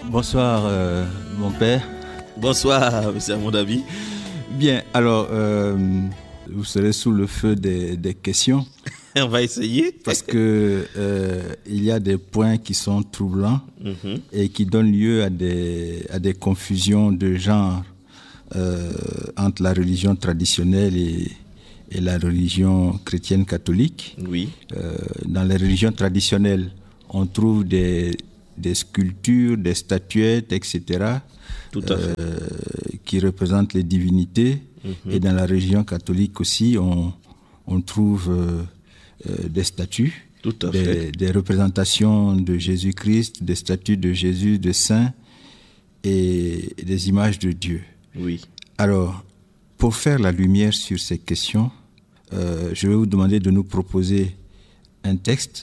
Bonsoir, mon père. Bonsoir, monsieur Amondabi. Bien, alors, vous serez sous le feu des questions. On va essayer. Parce que il y a des points qui sont troublants et qui donnent lieu à des confusions de genre entre la religion traditionnelle et la religion chrétienne catholique. Oui. Dans les religions traditionnelles, on trouve des sculptures, des statuettes, etc. Tout à fait. Qui représentent les divinités. Et dans la religion catholique aussi, on trouve des statues, Tout à fait. Des représentations de Jésus-Christ, des statues de Jésus, de saints et des images de Dieu. Oui. Alors, pour faire la lumière sur ces questions, je vais vous demander de nous proposer un texte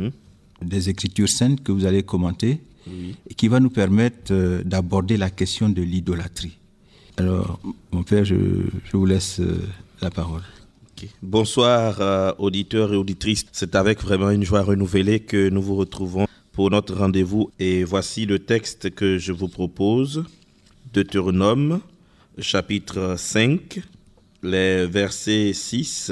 des Écritures saintes que vous allez commenter et qui va nous permettre d'aborder la question de l'idolâtrie. Alors, mon père, je vous laisse la parole. Okay. Bonsoir, auditeurs et auditrices. C'est avec vraiment une joie renouvelée que nous vous retrouvons pour notre rendez-vous. Et voici le texte que je vous propose. Deutéronome, chapitre 5, les versets 6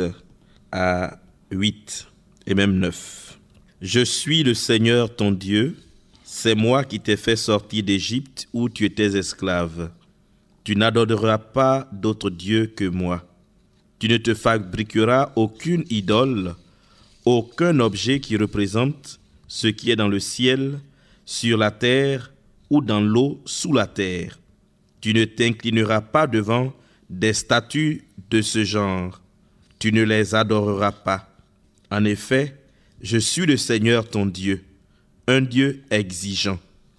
à 8 et même 9. Je suis le Seigneur ton Dieu. C'est moi qui t'ai fait sortir d'Égypte où tu étais esclave. Tu n'adoreras pas d'autre Dieu que moi. Tu ne te fabriqueras aucune idole, aucun objet qui représente ce qui est dans le ciel, sur la terre ou dans l'eau sous la terre. Tu ne t'inclineras pas devant des statues de ce genre. Tu ne les adoreras pas. En effet, je suis le Seigneur ton Dieu, un Dieu exigeant.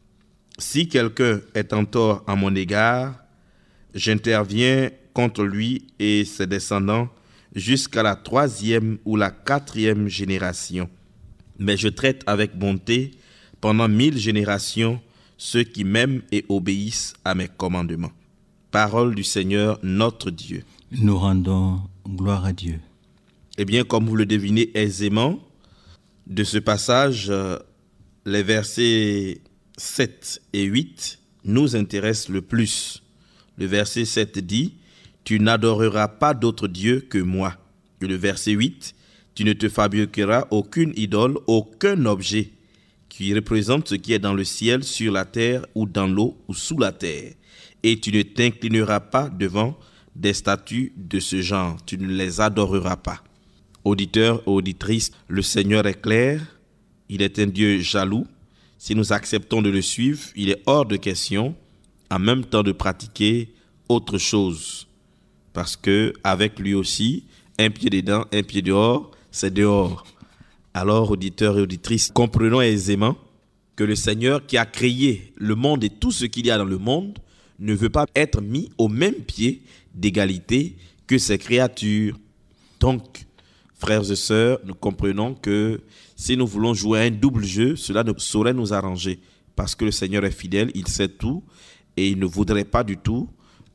Si quelqu'un est en tort à mon égard, j'interviens contre lui et ses descendants jusqu'à la 3e ou la 4e génération. Mais je traite avec bonté pendant 1000 générations ceux qui m'aiment et obéissent à mes commandements. Parole du Seigneur notre Dieu. Nous rendons gloire à Dieu. Eh bien, comme vous le devinez aisément, de ce passage, les versets 7 et 8 nous intéressent le plus. Le verset 7 dit « Tu n'adoreras pas d'autre Dieu que moi ». Et le verset 8 « Tu ne te fabriqueras aucune idole, aucun objet qui représente ce qui est dans le ciel, sur la terre ou dans l'eau ou sous la terre. Et tu ne t'inclineras pas devant des statues de ce genre. Tu ne les adoreras pas ». Auditeurs et auditrices, le Seigneur est clair, il est un Dieu jaloux. Si nous acceptons de le suivre, il est hors de question en même temps de pratiquer autre chose. Parce que avec lui aussi, un pied dedans, un pied dehors, c'est dehors. Alors, auditeurs et auditrices, comprenons aisément que le Seigneur qui a créé le monde et tout ce qu'il y a dans le monde ne veut pas être mis au même pied d'égalité que ses créatures. Donc, frères et sœurs, nous comprenons que si nous voulons jouer à un double jeu, cela ne saurait nous arranger. Parce que le Seigneur est fidèle, il sait tout et il ne voudrait pas du tout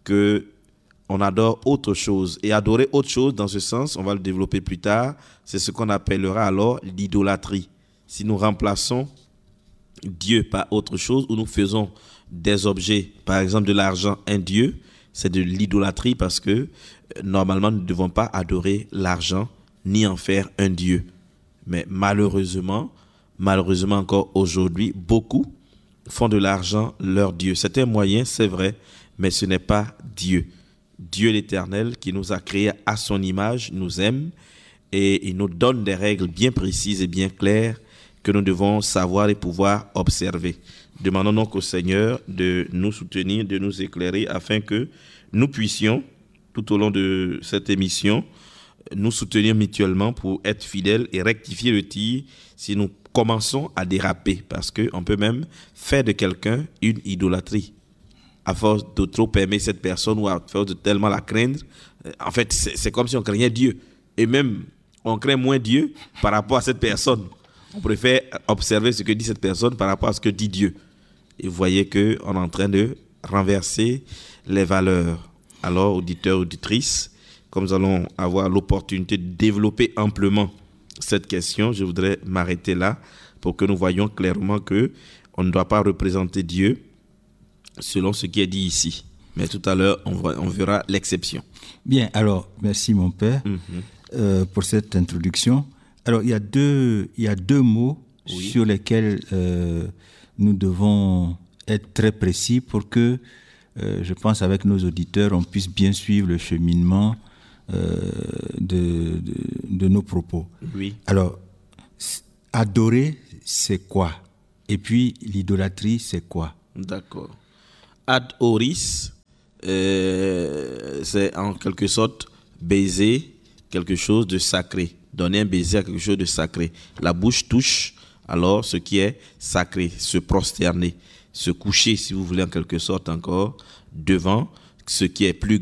qu'on adore autre chose. Et adorer autre chose, dans ce sens, on va le développer plus tard, c'est ce qu'on appellera alors l'idolâtrie. Si nous remplaçons Dieu par autre chose, ou nous faisons des objets, par exemple de l'argent, un Dieu, c'est de l'idolâtrie parce que normalement, nous ne devons pas adorer l'argent ni en faire un Dieu. Mais malheureusement encore aujourd'hui, beaucoup font de l'argent leur Dieu. C'est un moyen, c'est vrai, mais ce n'est pas Dieu. Dieu l'Éternel qui nous a créés à son image, nous aime et il nous donne des règles bien précises et bien claires que nous devons savoir et pouvoir observer. Demandons donc au Seigneur de nous soutenir, de nous éclairer afin que nous puissions, tout au long de cette émission, nous soutenir mutuellement pour être fidèles et rectifier le tir si nous commençons à déraper, parce qu'on peut même faire de quelqu'un une idolâtrie. À force de trop aimer cette personne ou à force de tellement la craindre, en fait, c'est comme si on craignait Dieu. Et même, on craint moins Dieu par rapport à cette personne. On préfère observer ce que dit cette personne par rapport à ce que dit Dieu. Et vous voyez qu'on est en train de renverser les valeurs. Alors, auditeurs, auditrices, comme nous allons avoir l'opportunité de développer amplement cette question, je voudrais m'arrêter là pour que nous voyions clairement qu'on ne doit pas représenter Dieu selon ce qui est dit ici. Mais tout à l'heure, on verra l'exception. Bien, alors, merci mon père pour cette introduction. Alors, il y a deux mots sur lesquels nous devons être très précis pour que, je pense, avec nos auditeurs, on puisse bien suivre le cheminement de nos propos. Oui. Alors, adorer, c'est quoi? Et puis, l'idolâtrie, c'est quoi? D'accord. Ad oris, c'est en quelque sorte baiser quelque chose de sacré. Donner un baiser à quelque chose de sacré. La bouche touche alors ce qui est sacré, se prosterner, se coucher, si vous voulez, en quelque sorte encore, devant ce qui est plus